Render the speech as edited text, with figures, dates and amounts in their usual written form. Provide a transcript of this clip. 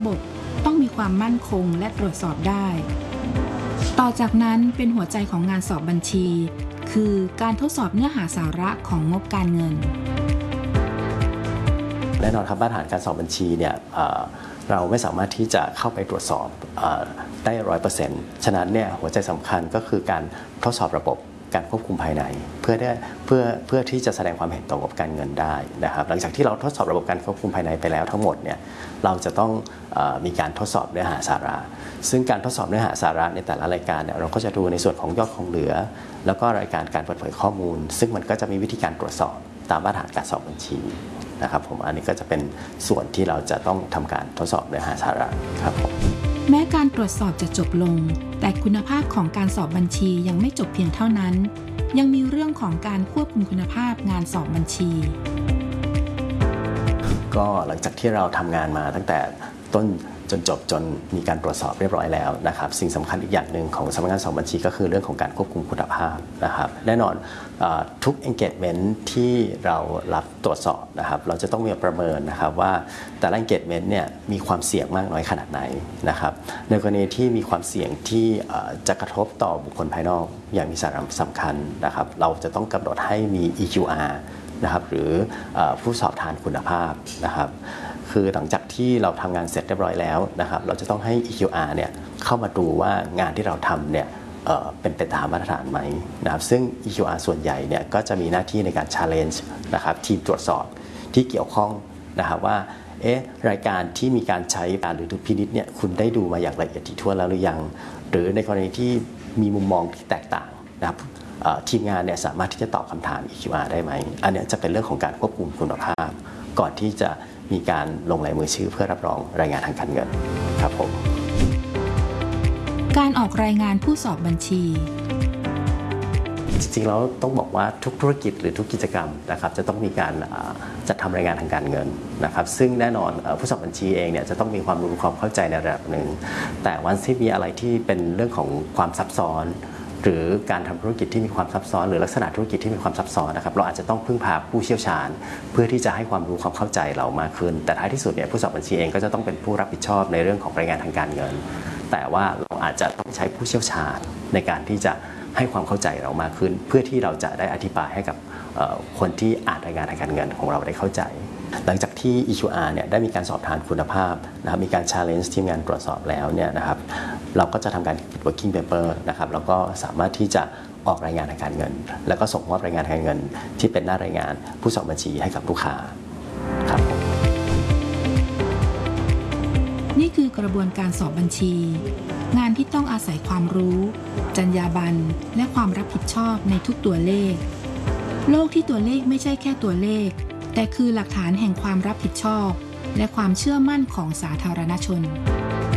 บบต้องมีความมั่นคงและตรวจสอบได้ต่อจากนั้นเป็นหัวใจของงานสอบบัญชีคือการทดสอบเนื้อหาสาระของงบการเงินแน่นอนครับมาตรฐานการสอบบัญชีเนี่ยเราไม่สามารถที่จะเข้าไปตรวจสอบได้ 100% ฉะนั้นเนี่ยหัวใจสำคัญก็คือการทดสอบระบบการควบคุมภายในเพื่อที่จะแสดงความเห็นต่องบการเงินได้นะครับหลังจากที่เราทดสอบระบบการควบคุมภายในไปแล้วทั้งหมดเนี่ยเราจะต้องมีการทดสอบเนื้อหาสาระซึ่งการทดสอบเนื้อหาสาระในแต่ละรายการเนี่ยเราก็จะดูในส่วนของยอดคงเหลือแล้วก็รายการการเปิดเผยข้อมูลซึ่งมันก็จะมีวิธีการตรวจสอบตามมาตรฐานการสอบบัญชีนะครับผมอันนี้ก็จะเป็นส่วนที่เราจะต้องทำการทดสอบเนื้อหาสาระครับผมแม้การตรวจสอบจะจบลงแต่คุณภาพของการสอบบัญชียังไม่จบเพียงเท่านั้นยังมีเรื่องของการควบคุมคุณภาพงานสอบบัญชีก็หลังจากที่เราทำงานมาตั้งแต่ต้นจนจบจนมีการตรวจสอบเรียบร้อยแล้วนะครับสิ่งสำคัญอีกอย่างหนึ่งของสำนักงานสอบบัญชีก็คือเรื่องของการควบคุมคุณภาพนะครับแน่นอนทุก engagement ที่เรารับตรวจสอบนะครับเราจะต้องมีประเมินนะครับว่าแต่ละ engagement เนี่ยมีความเสี่ยงมากน้อยขนาดไหนนะครับในกรณีที่มีความเสี่ยงที่จะกระทบต่อบุคคลภายนอกอย่างมีสาระสำคัญนะครับเราจะต้องกำหนดให้มี EQR นะครับหรือผู้สอบทานคุณภาพนะครับคือหลังจากที่เราทำงานเสร็จเรียบร้อยแล้วนะครับเราจะต้องให้ EQR เนี่ยเข้ามาดูว่างานที่เราทำเนี่ยเป็นไปตามมาตรฐานไหมนะครับซึ่ง EQR ส่วนใหญ่เนี่ยก็จะมีหน้าที่ในการ challenge นะครับทีมตรวจสอบที่เกี่ยวข้องนะครับว่ารายการที่มีการใช้การหรือดุลพินิจเนี่ยคุณได้ดูมาอย่างละเอียดถี่ถ้วนแล้วหรือยังหรือในกรณีที่มีมุมมองที่แตกต่างนะครับทีมงานเนี่ยสามารถที่จะตอบคำถาม EQR ได้ไหมอันนี้จะเป็นเรื่องของการควบคุมคุณภาพก่อนที่จะมีการลงลายมือชื่อเพื่อรับรองรายงานทางการเงินครับผมการออกรายงานผู้สอบบัญชีจริงๆแล้วต้องบอกว่าทุกธุรกิจหรือทุกกิจกรรมนะครับจะต้องมีการจัดทำรายงานทางการเงินนะครับซึ่งแน่นอนผู้สอบบัญชีเองเนี่ยจะต้องมีความรู้ความเข้าใจในระดับหนึ่งแต่วันที่มีอะไรที่เป็นเรื่องของความซับซ้อนหรือการทำธุรกิจที่มีความซับซ้อนหรือลักษณะธุรกิจที่มีความซับซ้อนนะครับเราอาจจะต้องพึ่งพาผู้เชี่ยวชาญเพื่อที่จะให้ความรู้ความเข้าใจเรามากขึ้นแต่ท้ายที่สุดเนี่ยผู้สอบบัญชีเองก็จะต้องเป็นผู้รับผิดชอบในเรื่องของรายงานทางการเงินแต่ว่าเราอาจจะต้องใช้ผู้เชี่ยวชาญในการที่จะให้ความเข้าใจเรามากขึ้นเพื่อที่เราจะได้อธิบายให้กับคนที่อ่านรายงานทางการเงินของเราได้เข้าใจหลังจากที่ EQR เนี่ยได้มีการสอบทานคุณภาพนะครับมีการ challenge ทีมงานตรวจสอบแล้วเนี่ยนะครับเราก็จะทำการ working paper นะครับแล้วก็สามารถที่จะออกรายงานทางการเงินแล้วก็ส่งมอบรายงานทางการเงินที่เป็นหน้ารายงานผู้สอบบัญชีให้กับลูกค้าครับนี่คือกระบวนการสอบบัญชีงานที่ต้องอาศัยความรู้จรรยาบรรณและความรับผิดชอบในทุกตัวเลขโลกที่ตัวเลขไม่ใช่แค่ตัวเลขแต่คือหลักฐานแห่งความรับผิดชอบและความเชื่อมั่นของสาธารณชน